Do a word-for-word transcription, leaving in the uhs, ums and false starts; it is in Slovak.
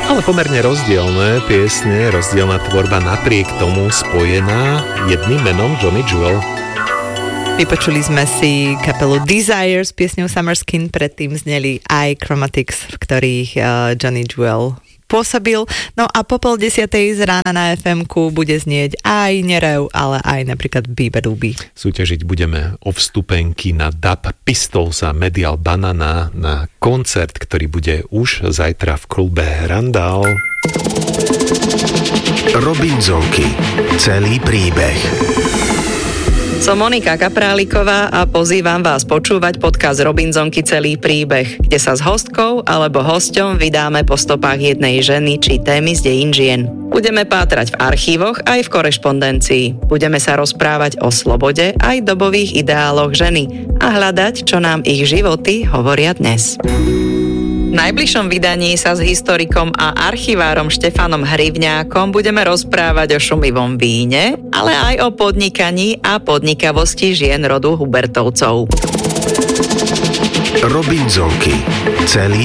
Ale pomerne rozdielne piesne, rozdielna tvorba, napriek tomu spojená jedným menom Johnny Jewel. Vypočuli sme si kapelu Desire s piesňou Summer Skin, predtým zneli aj Chromatics, v ktorých uh, Johnny Jewel pôsobil. No a po pol desiatej z rána na ef emku bude znieť aj Nerev, ale aj napríklad Biba Duby. Súťažiť budeme o vstupenky na Dub Pistols a Medial Banana na koncert, ktorý bude už zajtra v klube Randall. Robinzonky. Celý príbeh. Som Monika Kapráliková a pozývam vás počúvať podcast Robinzonky celý príbeh, kde sa s hostkou alebo hosťom vydáme po stopách jednej ženy či témy z dejín žien. Budeme pátrať v archívoch aj v korešpondencii. Budeme sa rozprávať o slobode aj dobových ideáloch ženy a hľadať, čo nám ich životy hovoria dnes. V najbližšom vydaní sa s historikom a archivárom Štefanom Hrivňákom budeme rozprávať o šumivom víne, ale aj o podnikaní a podnikavosti žien rodu Hubertovcov. Robinzonky. Celý